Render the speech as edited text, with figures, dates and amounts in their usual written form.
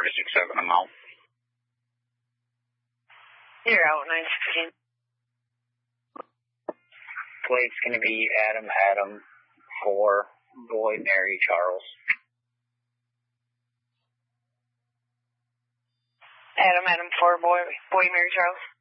46.7, I'm out. You're out, 916. Plate's going to be Adam, 4, boy, Mary, Charles. Adam, 4, boy, Mary, Charles.